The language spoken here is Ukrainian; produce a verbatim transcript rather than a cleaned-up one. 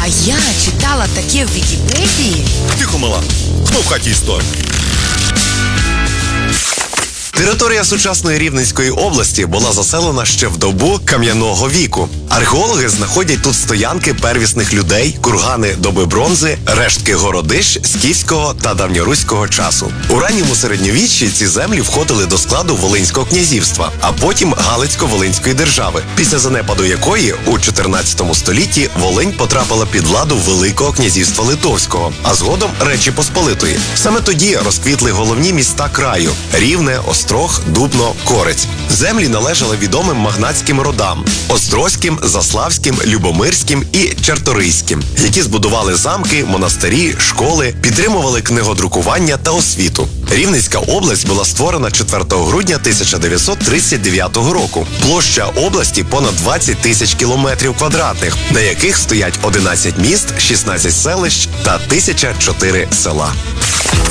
я читала таке в Вікіпедії. Тихо, мала. Хто в хаті історії? Територія сучасної Рівненської області була заселена ще в добу кам'яного віку. Археологи знаходять тут стоянки первісних людей, кургани доби бронзи, рештки городищ скіфського та давньоруського часу. У ранньому середньовіччі ці землі входили до складу Волинського князівства, а потім Галицько-Волинської держави, після занепаду якої у чотирнадцятому столітті Волинь потрапила під владу Великого князівства Литовського, а згодом Речі Посполитої. Саме тоді розквітли головні міста краю – Рівне, Острог, Дубно, Корець. Землі належали відомим магнатським родам – Острозьким, Заславським, Любомирським і Чарторийським, які збудували замки, монастирі, школи, підтримували книгодрукування та освіту. Рівненська область була створена четвертого грудня тисяча дев'ятсот тридцять дев'ятого року. Площа області понад двадцять тисяч кілометрів квадратних, на яких стоять одинадцять міст, шістнадцять селищ та тисяча чотири села.